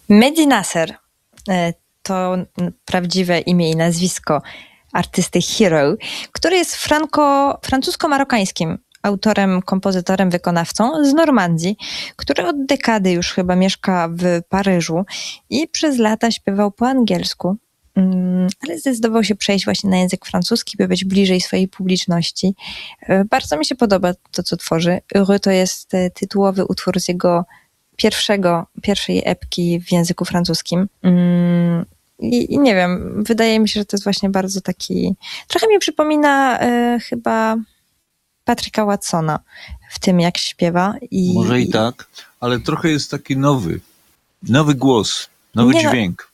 Mehdi Nasser to prawdziwe imię i nazwisko artysty Hero, który jest francusko-marokańskim autorem, kompozytorem, wykonawcą z Normandii, który od dekady już chyba mieszka w Paryżu i przez lata śpiewał po angielsku, ale zdecydował się przejść właśnie na język francuski, by być bliżej swojej publiczności. Bardzo mi się podoba to, co tworzy. Heureux to jest tytułowy utwór z jego pierwszej epki w języku francuskim. I nie wiem, wydaje mi się, że to jest właśnie bardzo taki... Trochę mi przypomina chyba Patricka Watsona w tym, jak śpiewa. Może i tak, ale trochę jest taki nowy głos, nowy dźwięk.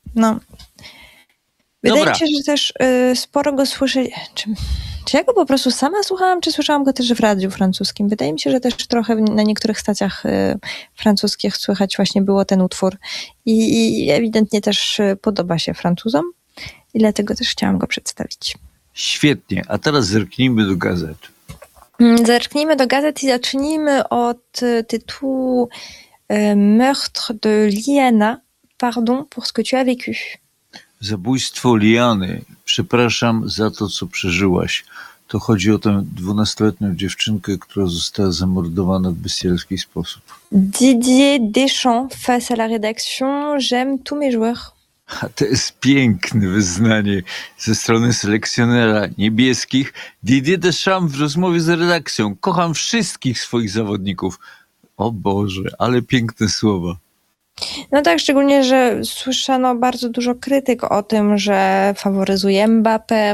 Wydaje mi się, że też sporo go słyszę... Czy ja go po prostu sama słuchałam, czy słyszałam go też w radiu francuskim? Wydaje mi się, że też trochę na niektórych stacjach francuskich słychać właśnie było ten utwór. I ewidentnie też podoba się Francuzom i dlatego też chciałam go przedstawić. Świetnie, a teraz zerknijmy do gazet. Zerknijmy do gazet i zacznijmy od tytułu Meurtre de Liana, pardon pour ce que tu as vécu. Zabójstwo Liany. Przepraszam za to, co przeżyłaś. To chodzi o tę 12-letnią dziewczynkę, która została zamordowana w bestialski sposób. Didier Deschamps face à la rédaction. J'aime tous mes joueurs. A to jest piękne wyznanie ze strony selekcjonera niebieskich. Didier Deschamps w rozmowie z redakcją. Kocham wszystkich swoich zawodników. O Boże, ale piękne słowa. No tak, szczególnie, że słyszano bardzo dużo krytyk o tym, że faworyzuje Mbappé,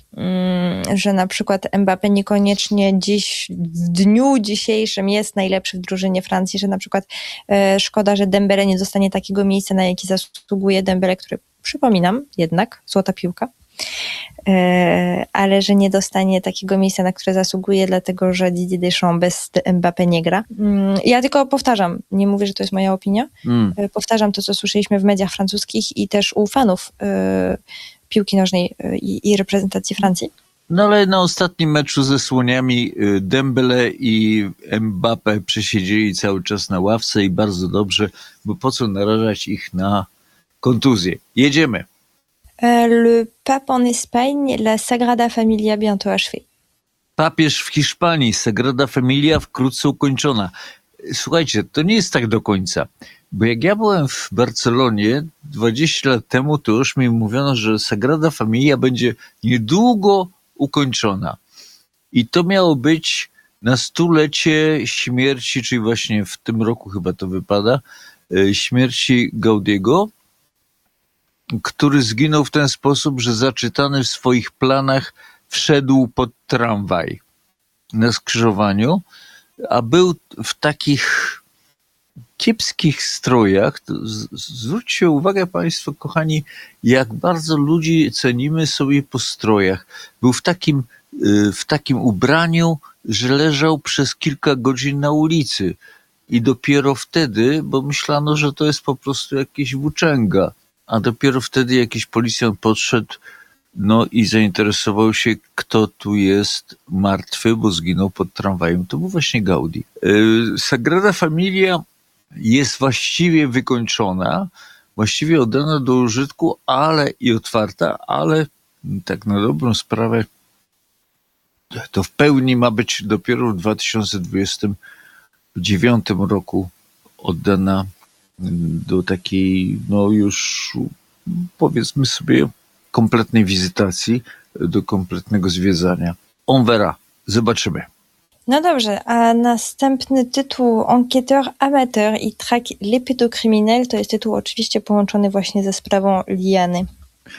że na przykład Mbappé niekoniecznie dziś, w dniu dzisiejszym jest najlepszy w drużynie Francji, że na przykład szkoda, że Dembélé nie dostanie takiego miejsca, na jakie zasługuje Dembélé, który, przypominam, jednak złota piłka, ale że nie dostanie takiego miejsca, na które zasługuje, dlatego że Didier Deschamps bez Mbappé nie gra. Ja tylko powtarzam, nie mówię, że to jest moja opinia, powtarzam to, co słyszeliśmy w mediach francuskich i też u fanów piłki nożnej i reprezentacji Francji. No ale na ostatnim meczu ze Słoniami Dembélé i Mbappé przesiedzieli cały czas na ławce i bardzo dobrze, bo po co narażać ich na kontuzję. Jedziemy. Le pape en Espagne, la Sagrada Familia bientôt achevée. Papież w Hiszpanii, Sagrada Familia wkrótce ukończona. Słuchajcie, to nie jest tak do końca, bo jak ja byłem w Barcelonie 20 lat temu, to już mi mówiono, że Sagrada Familia będzie niedługo ukończona. I to miało być na 100-lecie śmierci, czyli właśnie w tym roku chyba to wypada, śmierci Gaudiego, który zginął w ten sposób, że zaczytany w swoich planach wszedł pod tramwaj na skrzyżowaniu, a był w takich kiepskich strojach. Zwróćcie uwagę Państwo, kochani, jak bardzo ludzi cenimy sobie po strojach. Był w takim ubraniu, że leżał przez kilka godzin na ulicy i dopiero wtedy, bo myślano, że to jest po prostu jakieś włóczęga, a dopiero wtedy jakiś policjant podszedł, no i zainteresował się, kto tu jest martwy, bo zginął pod tramwajem. To był właśnie Gaudi. Sagrada Familia jest właściwie wykończona, właściwie oddana do użytku, ale i otwarta, ale tak na dobrą sprawę to w pełni ma być dopiero w 2029 roku oddana do takiej, no już powiedzmy sobie, kompletnej wizytacji, do kompletnego zwiedzania. On verra. Zobaczymy. No dobrze, a następny tytuł Enquêteur amateur i traque les pédocriminels to jest tytuł oczywiście połączony właśnie ze sprawą Liany.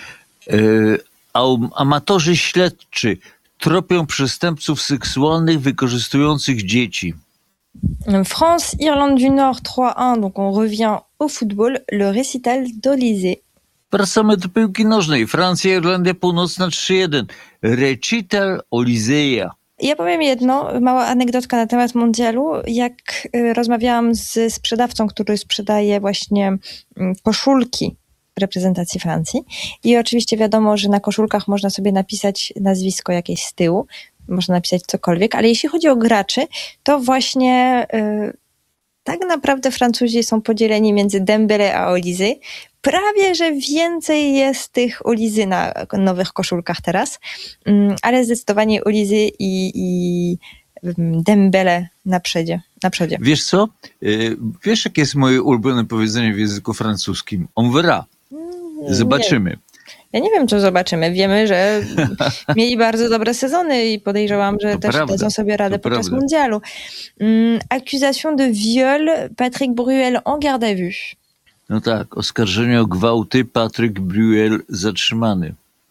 Amatorzy śledczy tropią przestępców seksualnych wykorzystujących dzieci. France, Irlande du Nord 3-1, donc on revient au football, le récital d'Olysée. Wracamy do piłki nożnej. Francja, Irlandia Północna 3-1. Recital Oliseja. Ja powiem jedno, mała anegdotka na temat mundialu. Jak rozmawiałam z sprzedawcą, który sprzedaje właśnie koszulki reprezentacji Francji i oczywiście wiadomo, że na koszulkach można sobie napisać nazwisko jakieś z tyłu, można napisać cokolwiek, ale jeśli chodzi o graczy, to właśnie tak naprawdę Francuzi są podzieleni między Dembélé a Olysée. Prawie, że więcej jest tych Olysée na nowych koszulkach teraz, ale zdecydowanie Olysée i Dembélé na przodzie. Wiesz co? Wiesz, jakie jest moje ulubione powiedzenie w języku francuskim? On verra. Zobaczymy. Nie. Ja nie wiem, co zobaczymy. Wiemy, że mieli bardzo dobre sezony i podejrzewam, że To też prawda, dadzą sobie radę to podczas prawda. mundialu. Accusation de viol, Patrick Bruel en garde à vue. No tak, oskarżenie o gwałty, Patryk Bruel zatrzymany.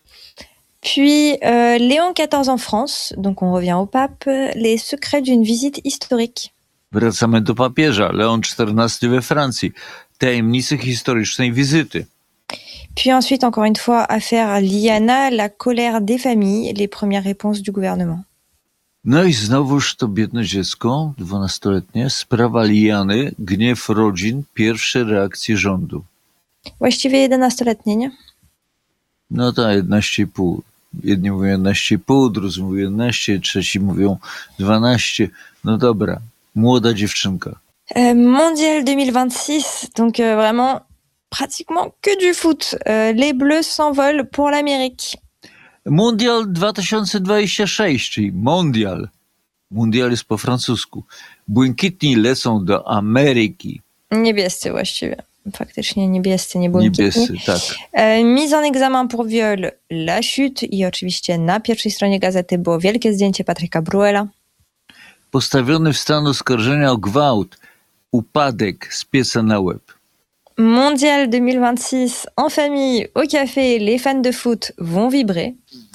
Puis Léon XIV en France, donc on revient au pape, les secrets d'une visite historique. Wracamy do papieża, Leon XIV we Francji. Tajemnice historycznej wizyty. Puis ensuite, encore une fois, affaire Liana, la colère des familles, les premières réponses du gouvernement. No i znowuż to biedne dziecko, 12-letnie, sprawa Liany, gniew rodzin, pierwsze reakcje rządu. Właściwie 11-letnie, nie? No to 11,5. Jedni mówią 11,5, drudzy mówią 11, trzeci mówią 12. No dobra, młoda dziewczynka. Mondial 2026, donc vraiment pratiquement que du foot. Les Bleus s'envolent pour l'Amérique. Mundial 2026, czyli Mondial. Mundial jest po francusku. Błękitni lecą do Ameryki. Niebiescy właściwie. Faktycznie niebiescy, nie błękitni. Niebiescy, tak. Mise en examen pour viol, la chute i oczywiście na pierwszej stronie gazety było wielkie zdjęcie Patryka Bruela. Postawiony w stan oskarżenia o gwałt, upadek z pieca na łeb. Mondial 2026, en famille, au café, les fans de foot vont vibrer.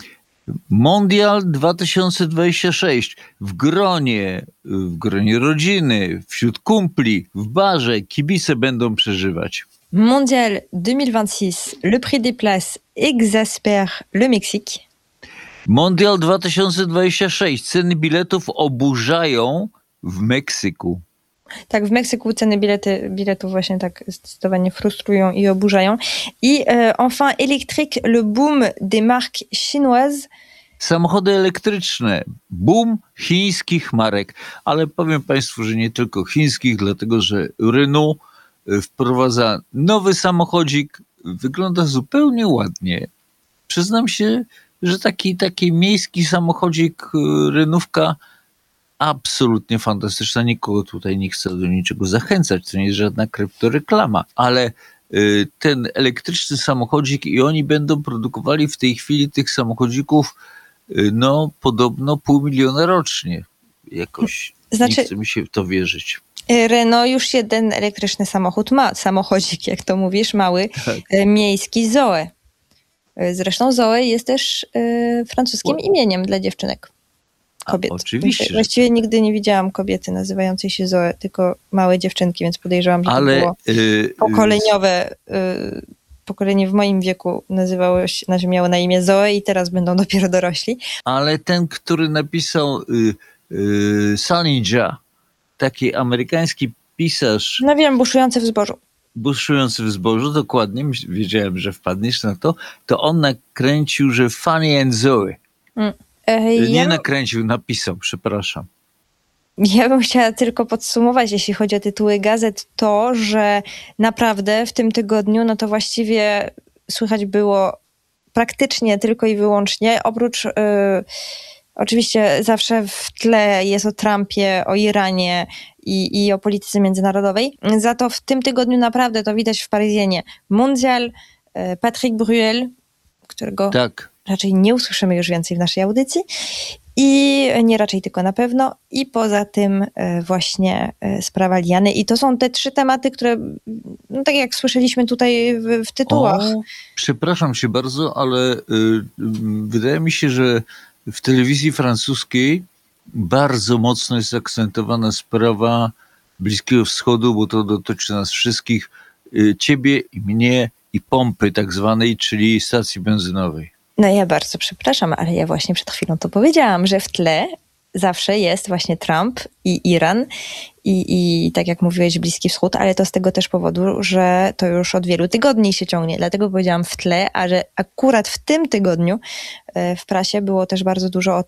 Mondial 2026 w gronie rodziny, wśród kumpli, w barze, kibice będą przeżywać. Mondial 2026, le prix des places exaspère le Mexique. Mondial 2026 ceny biletów oburzają w Meksyku. Tak, w Meksyku ceny biletów właśnie tak zdecydowanie frustrują i oburzają. I enfin électrique, le boom des marques chinoises. Samochody elektryczne, boom chińskich marek, ale powiem Państwu, że nie tylko chińskich, dlatego że Renault wprowadza nowy samochodzik, wygląda zupełnie ładnie. Przyznam się, że taki miejski samochodzik Renówka absolutnie fantastyczna. Nikogo tutaj nie chcę do niczego zachęcać, to nie jest żadna kryptoreklama, ale ten elektryczny samochodzik i oni będą produkowali w tej chwili tych samochodzików no podobno 500 000 rocznie. Jakoś nie chce mi się w to wierzyć. Renault już jeden elektryczny samochód ma, samochodzik, jak to mówisz, mały, tak. Miejski Zoe. Zresztą Zoe jest też francuskim imieniem dla dziewczynek. Kobiet. Oczywiście. Właściwie nigdy nie widziałam kobiety nazywającej się Zoe, tylko małe dziewczynki, więc podejrzewam, że to było pokoleniowe. Pokolenie w moim wieku miało na imię Zoe i teraz będą dopiero dorośli. Ale ten, który napisał Sunny Jia, taki amerykański pisarz. No wiem, buszujący w zbożu. Buszujący w zbożu, dokładnie, wiedziałem, że wpadniesz na to on nakręcił, że Funny and Zoe. Nie nakręcił, napisał, przepraszam. Ja bym chciała tylko podsumować, jeśli chodzi o tytuły gazet, to, że naprawdę w tym tygodniu, no to właściwie słychać było praktycznie tylko i wyłącznie, oprócz oczywiście zawsze w tle jest o Trumpie, o Iranie i o polityce międzynarodowej. Za to w tym tygodniu naprawdę to widać w Paryzienie. Mondial, Patrick Bruel, którego raczej nie usłyszymy już więcej w naszej audycji. I nie raczej, tylko na pewno. I poza tym właśnie sprawa Liany. I to są te 3 tematy, które, no tak jak słyszeliśmy tutaj w tytułach. Przepraszam się bardzo, ale wydaje mi się, że w telewizji francuskiej bardzo mocno jest akcentowana sprawa Bliskiego Wschodu, bo to dotyczy nas wszystkich, ciebie i mnie i pompy tak zwanej, czyli stacji benzynowej. No ja bardzo przepraszam, ale ja właśnie przed chwilą to powiedziałam, że w tle zawsze jest właśnie Trump i Iran i tak jak mówiłeś Bliski Wschód, ale to z tego też powodu, że to już od wielu tygodni się ciągnie. Dlatego powiedziałam w tle, a że akurat w tym tygodniu w prasie było też bardzo dużo o tym,